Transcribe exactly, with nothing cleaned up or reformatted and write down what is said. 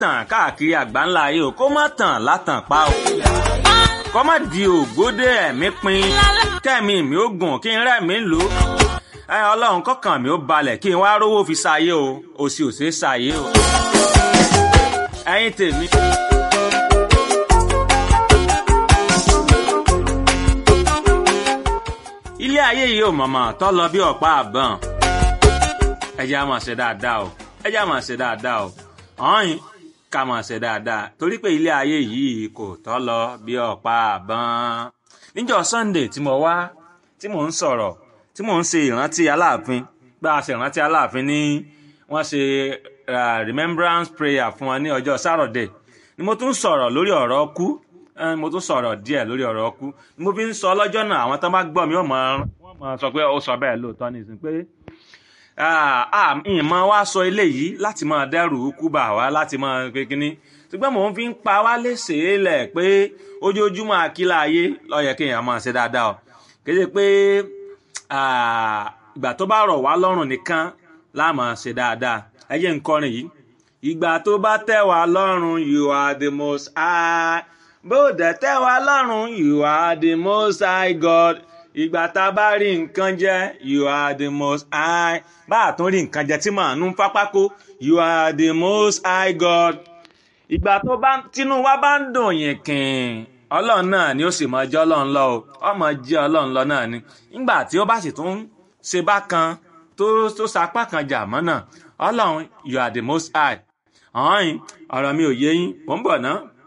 tàn káàkiri àgbáńlá ayé o kó má tàn látàn pa o kó má di ògbódé ẹ̀mí pin kẹ́mi mi ó gùn kí n rẹ́mi lò ẹ ọlọ́run kọ́kàn mi ó balẹ̀ kí n wá rówó fi ṣayé o òsì òsè ṣayé o ẹ̀yin tèmi. ilé ayé yìí ò mọ̀mọ́ tó lọ bí ọ̀pá àbọ̀n ẹ jẹ́ á máa ṣe dáadáa o ẹ jẹ́ á máa ṣe dáadáa o ọ̀hìn ká máa ṣe dáadáa torí pé ilé ayé yìí kò tó lọ bí ọ̀pá àbọ̀n. níjọ́ Sunday tí mo wá tí mò ń sọ̀rọ̀ tí mò ń ṣe ìrántí Aláàfin bá a ṣe ìrántí Aláàfin ní wọ́n ṣe remembrance prayer fún wọn ní ọjọ́ Saturday ni mo tún sọ̀rọ̀ lórí ọ̀rọ̀ kú mo tún sọ̀rọ̀ díẹ̀ lórí ọ̀rọ̀ ọkú mo fi ń sọ lọ́jọ́ náà àwọn tó bá gbọ́ mi wọ́n mọ̀ sọ pé ó sọ bẹ́ẹ̀ lóòótọ́ nìsín pé ìmọ̀ wa sọ eléyìí láti máa dẹ́rù kú bà wá láti máa pé kínní ṣùgbọ́n mò ń fi ń pa wá léṣe lẹ̀ pé ojoojúmọ́ àkílà ayé ló yẹ kéèyàn máa ṣe dáadáa o kì í ṣe pé ìgbà tó bá rọ̀ wá lọ́rùn nìkan la máa ṣe dáadáa ẹ jẹ́ n kọrin yìí ìgbà tó bá tẹ́ wá lọ́rùn you are the most high bó dẹ̀ tẹ́ wa lọ́rùn you are the most high God ìgbà tá a bá rí nǹkan jẹ you are the most high bá a tún rí nǹkan jẹ tí màá nú pápákó you are the most high God ìgbà tó bá tínú wa bá ń dùn yín kìn ọlọ́run náà ni ó sì máa jẹ́ ọlọ́run lọ o ọmọ jẹ́ ọlọ́run lọ náà ni nígbà tí ó bá sì tún ṣe bákan tó tó sapá kan jà mọ́ náà ọlọ́run you are the most high ọ̀hún ọ̀rọ̀ mi ò yé yín mò ń bọ̀ ná.